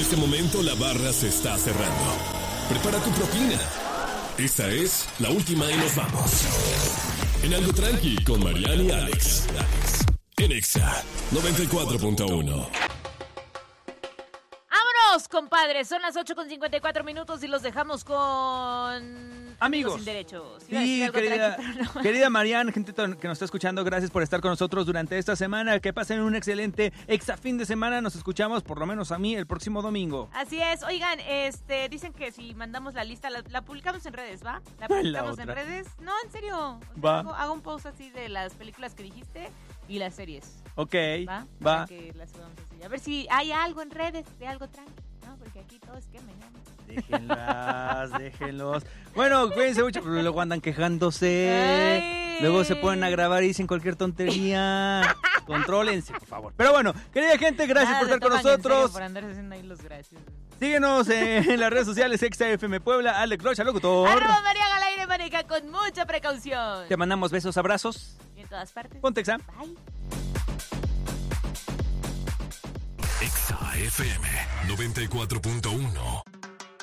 este momento la barra se está cerrando. Prepara tu propina. Esta es la última y nos vamos. En Algo Tranqui con Mariana y Alex. En Exa 94.1. ¡Vámonos, compadres! Son las 8:54 y los dejamos con... Amigos sin derechos. Sí, querida Mariana, gente que nos está escuchando, gracias por estar con nosotros durante esta semana. Que pasen un excelente exa fin de semana. Nos escuchamos, por lo menos a mí, el próximo domingo. Así es. Oigan, dicen que si mandamos la lista, la publicamos en redes, ¿va? ¿La publicamos en redes? No, en serio. O sea, hago un post así de las películas que dijiste y las series. Ok, va. Para que las subamos así. A ver si hay algo en redes de Algo Tranqui, ¿no? Porque aquí todo es que me llaman. Déjenlos. Bueno, cuídense mucho, pero luego andan quejándose. Ay. Luego se ponen a grabar y dicen cualquier tontería. Contrólense, por favor. Pero bueno, querida gente, gracias por estar con nosotros. Por andarse haciendo ahí los gracias. Síguenos en las redes sociales, ExaFM Puebla, Alex Rocha, locutor. @Mariana al aire, maneja con mucha precaución. Te mandamos besos, abrazos. Y en todas partes. Ponte Exa. Bye. Exa FM 94.1.